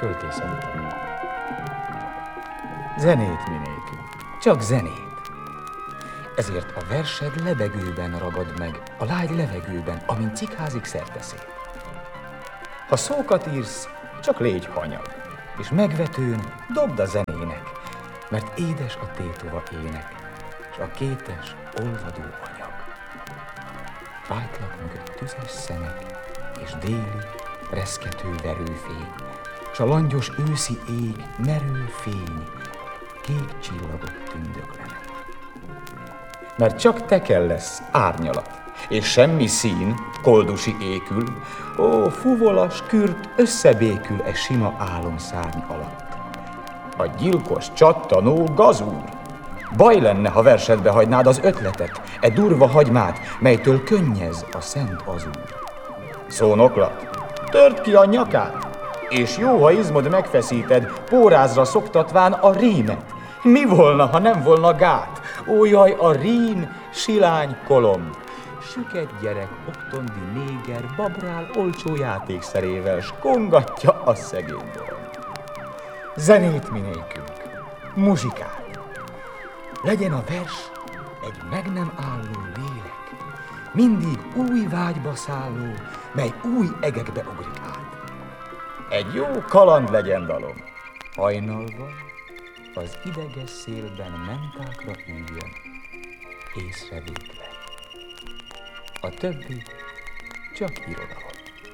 költészet. Zenét minékül, csak zenét. Ezért a versed lebegőben ragad meg, a lágy levegőben, amint cikházik szerteszél. Ha szókat írsz, csak légy hanyag, és megvetőn dobd a zenének, mert édes a tétova ének, és a kétes, olvadó anyag. Fájtlak mögött tüzes szemek, és déli, reszkető verőfény, s a langyos őszi ég merő fény, kék csillagok tündöklenek. Mert csak te kellesz árnyalat, és semmi szín, koldusi ékül, ó, fuvolas kürt összebékül e sima álomszárny alatt. A gyilkos csattanó gazúr! Baj lenne, ha versedbe hagynád az ötletet, e durva hagymát, melytől könnyez a szent azúr. Szónoklat, törd ki a nyakát, és jó, ha izmod megfeszíted, pórázra szoktatván a rímet. Mi volna, ha nem volna gát? Ó, jaj, a rím, silány kolomb. Süket gyerek, oktondi néger, babrál olcsó játékszerével, s kongatja a szegény bolond. Zenét minékünk, muzsikát. Legyen a vers egy meg nem álló lélek, mindig új vágyba szálló, mely új egekbe ugrik át. Egy jó kaland legyen dalom, hajnalva az ideges szélben mentákra üljön, észrevétlen. A többi csak irodalom.